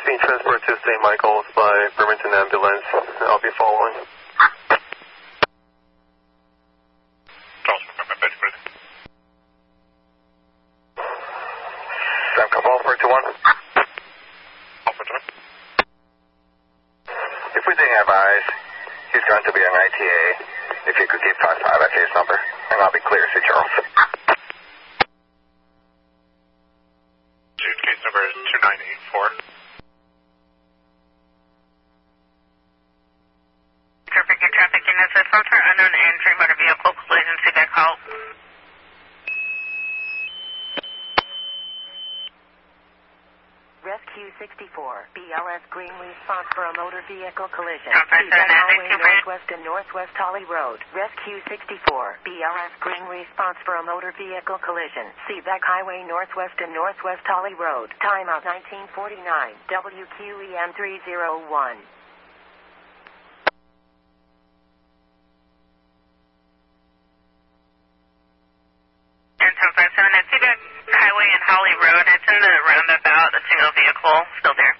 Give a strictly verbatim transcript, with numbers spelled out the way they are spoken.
Being transported to Saint Michael's by Bremerton Ambulance. I'll be following. Sam, come all four two one. If we didn't have eyes, he's going to be an I T A. If you could keep five five at case number, and I'll be clear, see Charles. Case number is two nine eight four. Traffic and traffic units, some for unknown entry motor vehicle collision, see back halt. Rescue sixty-four, B L S green response for a motor vehicle collision. Conference Feedback seven, Highway sixty-four. Northwest and Northwest Holly Road. Rescue sixty-four, B L S green response for a motor vehicle collision. Feedback Highway Northwest and Northwest Holly Road. Timeout nineteen forty-nine, W Q E M three oh one. And ten five seven at Feedback Highway and Holly Road. It's in the roundabout, the single vehicle, still there.